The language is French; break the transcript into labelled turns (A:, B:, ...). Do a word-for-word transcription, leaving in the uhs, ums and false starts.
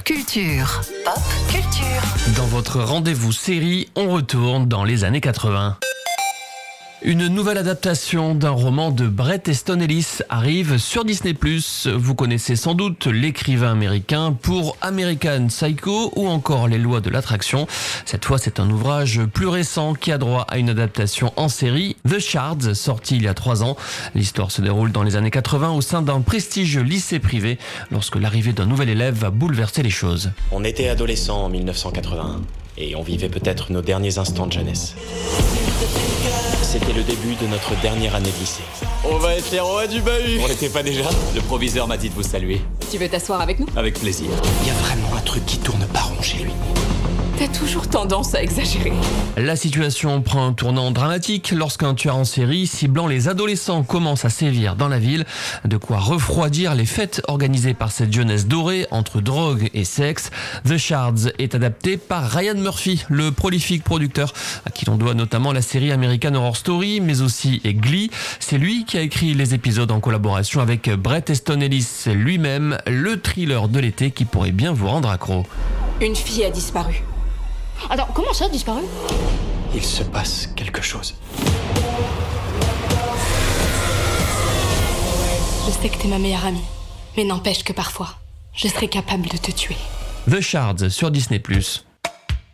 A: Culture. Pop Culture.
B: Dans votre rendez-vous série, on retourne dans les années quatre-vingts. Une nouvelle adaptation d'un roman de Bret Easton Ellis arrive sur Disney plus. Vous connaissez sans doute l'écrivain américain pour American Psycho ou encore Les lois de l'attraction. Cette fois, c'est un ouvrage plus récent qui a droit à une adaptation en série, The Shards, sorti il y a trois ans. L'histoire se déroule dans les années quatre-vingts au sein d'un prestigieux lycée privé lorsque l'arrivée d'un nouvel élève va bouleverser les choses.
C: On était adolescents en mille neuf cent quatre-vingt-un et on vivait peut-être nos derniers instants de jeunesse. C'était le début de notre dernière année de lycée.
D: On va être les rois du bahut.
C: On l'était pas déjà?
D: Le proviseur m'a dit de vous saluer.
E: Tu veux t'asseoir avec nous?
D: Avec plaisir.
C: Il y a vraiment un truc qui tourne pas rond chez lui.
E: T'as toujours tendance à exagérer.
B: La situation prend un tournant dramatique lorsqu'un tueur en série ciblant les adolescents commence à sévir dans la ville, de quoi refroidir les fêtes organisées par cette jeunesse dorée entre drogue et sexe. The Shards est adapté par Ryan Murphy, le prolifique producteur à qui l'on doit notamment la série American Horror Story, mais aussi Glee. C'est lui qui a écrit les épisodes en collaboration avec Bret Easton Ellis lui-même, le thriller de l'été qui pourrait bien vous rendre accro.
E: Une fille a disparu.
F: Attends, comment ça, disparu?
C: Il se passe quelque chose.
F: Je sais que t'es ma meilleure amie, mais n'empêche que parfois, je serais capable de te tuer.
B: The Shards sur Disney plus.